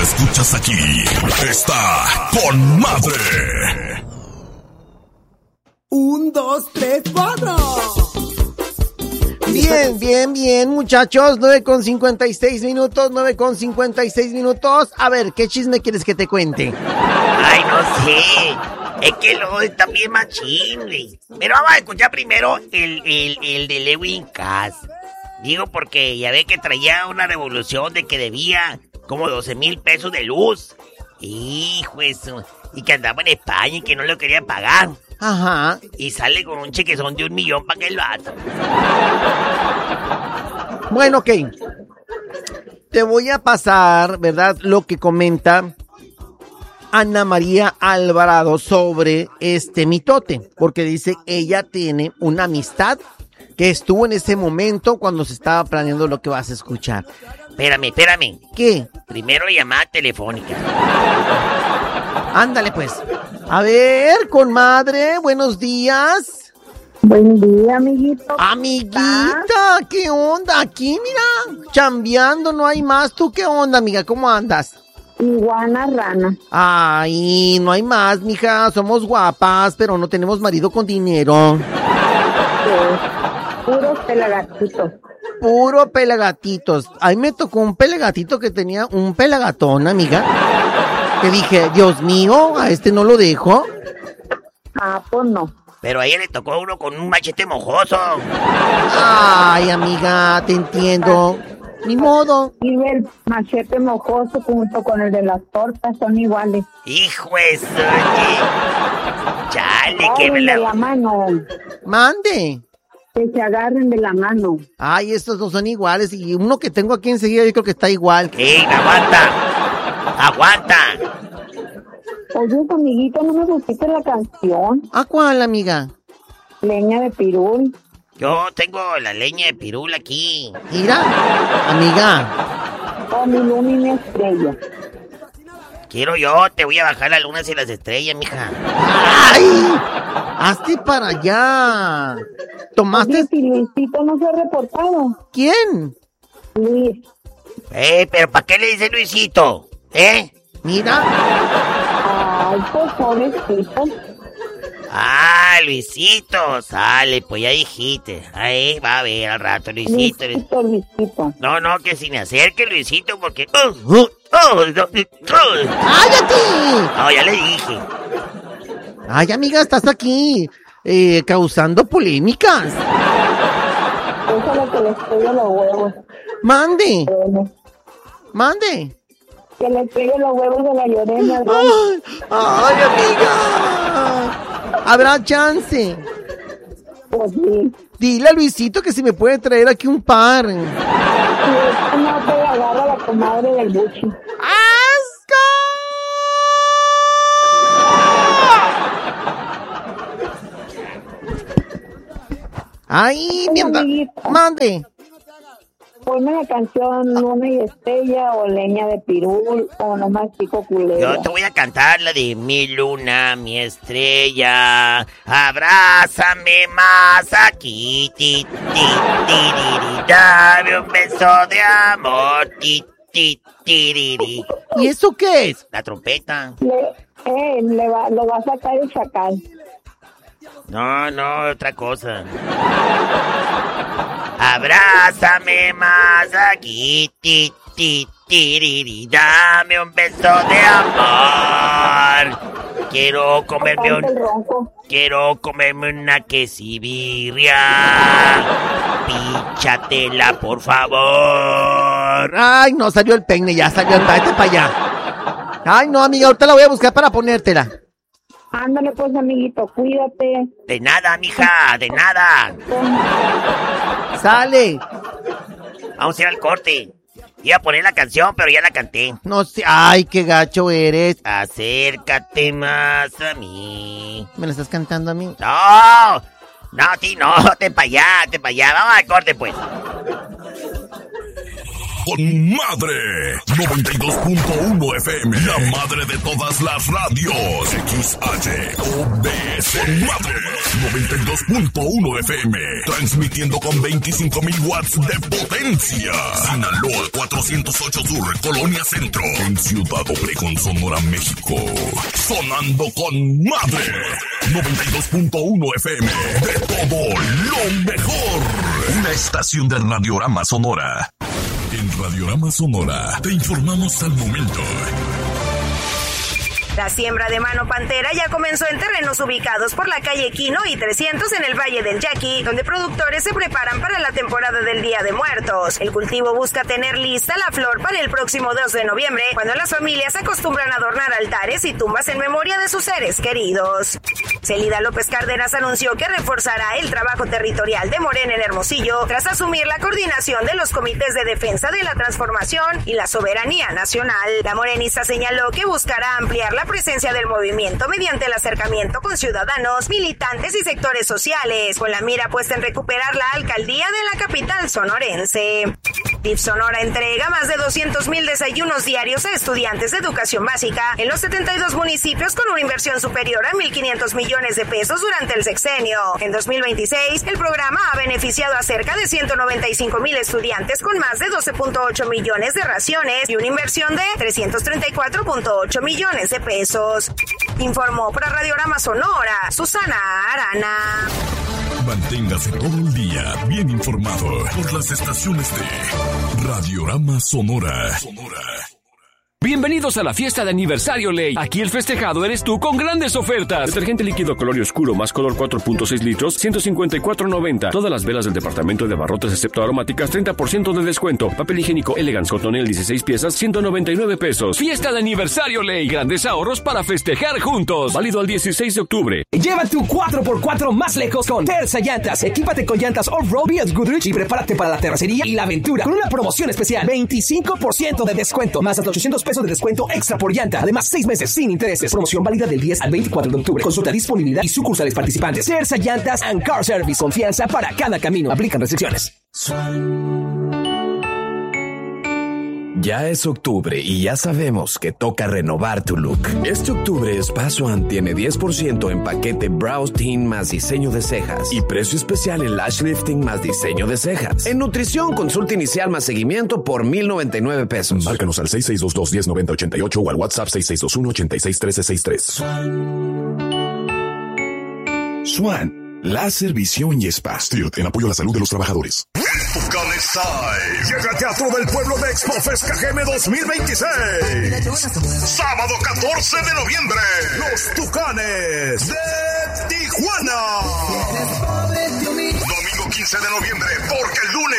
escuchas aquí. Está con madre. 1, 2, 3, 4. Bien, muchachos. 9:56 minutos. A ver, ¿qué chisme quieres que te cuente? Ay, no sé. Es que los están bien machín, güey. Pero vamos a escuchar primero el de Lewin Cass. Digo porque ya ve que traía una revolución de que debía como 12,000 pesos de luz. Hijo eso. Y que andaba en España y que no lo querían pagar. Ajá. Y sale con un chequezón de 1 millón para que el vato. Bueno, ok. Te voy a pasar, ¿verdad?, lo que comenta Ana María Alvarado sobre este mitote. Porque dice, ella tiene una amistad que estuvo en ese momento cuando se estaba planeando lo que vas a escuchar. Espérame. ¿Qué? Primero llamada telefónica. Ándale, pues. A ver, comadre, buenos días. Buen día, amiguito. Amiguita, ¿qué onda? Aquí, mira, chambeando, no hay más. ¿Tú qué onda, amiga? ¿Cómo andas? Iguana rana. Ay, no hay más, mija. Somos guapas, pero no tenemos marido con dinero. Puros pelagatitos. Puro pelagatitos. A mí me tocó un pelagatito que tenía un pelagatón, amiga. Que dije, Dios mío, a este no lo dejo. Ah, pues no. Pero a ella le tocó uno con un machete mojoso. Ay, amiga, te entiendo. Ni modo. Y el machete mojoso junto con el de las tortas son iguales. Hijo eso, oye. Chale, que me de la mano. Mande. Que se agarren de la mano. Ay, estos dos son iguales. Y uno que tengo aquí enseguida yo creo que está igual. Aguanta. Oye, amiguito, ¿no me pusiste la canción? ¿A cuál, amiga? Leña de pirul. Yo tengo la leña de pirul aquí. Mira, amiga. O mi luna y mi estrella. Quiero yo, te voy a bajar las lunas y las estrellas, mija. ¡Ay! ¡Hazte para allá! ¿Tomaste? Oye, si Luisito no se ha reportado. ¿Quién? Luis. Pero ¿para qué le dice Luisito? Mira. Ay, pues pobrecito. Ah, Luisito, sale, pues ya dijiste. Ahí va a ver al rato, Luisito. Luisito. No, que si me acerque, Luisito, porque... ¡Cállate! No, ya le dije. Ay, amiga, estás aquí causando polémicas. Eso es lo que les pego los huevos. Mande. Que les pegue los huevos de la Llorena. Ay, amiga. ¿Habrá chance? Pues sí. Dile a Luisito que si me puede traer aquí un par. Si es que no te agarra la comadre del buchi. ¡Asco! Ay, mierda. Mande. Ponme la canción Luna y Estrella o Leña de Pirul o nomás Chico Culebra. Yo te voy a cantar la de mi luna, mi estrella, abrázame más aquí, dame un beso de amor, ¿Y eso qué es? La trompeta. Lo va a sacar el chacal. No, otra cosa. Abrázame más aquí, dame un beso de amor. Quiero comerme una quesibirria. Píchatela, por favor. Ay, no, salió el peine, ya salió, vete para allá. Ay, no, amiga, ahorita la voy a buscar para ponértela. Ándale pues, amiguito, cuídate. De nada, mija, de nada. Sale. Vamos a ir al corte. Iba a poner la canción, pero ya la canté. No sé, ay, qué gacho eres. Acércate más a mí. ¿Me la estás cantando a mí? No, a ti no, te pa' allá. Vamos al corte, pues. con madre. 92.1 FM, la madre de todas las radios. XHOBS con madre. 92.1 FM, transmitiendo con 25,000 watts de potencia. Sinaloa 408 Sur, Colonia Centro, en Ciudad Obregón, Sonora, México. Sonando con madre. 92.1 FM, de todo lo mejor. Una estación de Radiorama Sonora. En Radiorama Sonora te informamos al momento. La siembra de mano pantera ya comenzó en terrenos ubicados por la calle Quino y 300 en el Valle del Yaqui, donde productores se preparan para la temporada del Día de Muertos. El cultivo busca tener lista la flor para el próximo 2 de noviembre, cuando las familias acostumbran a adornar altares y tumbas en memoria de sus seres queridos. Celida López Cárdenas anunció que reforzará el trabajo territorial de Morena en Hermosillo tras asumir la coordinación de los comités de defensa de la transformación y la soberanía nacional. La morenista señaló que buscará ampliar la presencia del movimiento mediante el acercamiento con ciudadanos, militantes y sectores sociales, con la mira puesta en recuperar la alcaldía de la capital sonorense. DIF Sonora entrega más de 200,000 desayunos diarios a estudiantes de educación básica en los 72 municipios con una inversión superior a 1,500 millones de pesos durante el sexenio. En 2026, el programa ha beneficiado a cerca de 195,000 estudiantes con más de 12.8 millones de raciones y una inversión de 334.8 millones de pesos. Informó para Radiorama Sonora, Susana Arana. Manténgase todo el día bien informado por las estaciones de Radiorama Sonora. Bienvenidos a la fiesta de aniversario Ley. Aquí el festejado eres tú con grandes ofertas. Detergente líquido Colonia Oscuro más color 4.6 litros, 154.90. Todas las velas del departamento de abarrotes excepto aromáticas, 30% de descuento. Papel higiénico Elegance Cotonel 16 piezas, 199 pesos. Fiesta de aniversario Ley. Grandes ahorros para festejar juntos. Válido al 16 de octubre. Lleva tu 4x4 más lejos con Terza Llantas. Equípate con llantas off-road y Goodrich y prepárate para la terracería y la aventura con una promoción especial. 25% de descuento, más hasta 800 pesos de descuento extra por llanta. Además, 6 meses sin intereses. Promoción válida del 10 al 24 de octubre. Consulta disponibilidad y sucursales participantes. Terza Llantas and Car Service. Confianza para cada camino. Aplican restricciones. Ya es octubre y ya sabemos que toca renovar tu look. Este octubre Spa Swan tiene 10% en paquete Brow Tint más diseño de cejas y precio especial en Lash Lifting más diseño de cejas. En nutrición, consulta inicial más seguimiento por $1,099 pesos. Márcanos al 6622-109088 o al WhatsApp 6621-861363. Swan. Láser, visión y spa. Stirt, en apoyo a la salud de los trabajadores. Tucanes Style. Llega al Teatro del Pueblo de Expo Fest KGM 2026. Sábado 14 de noviembre. Los Tucanes de Tijuana. Domingo 15 de noviembre, porque el lunes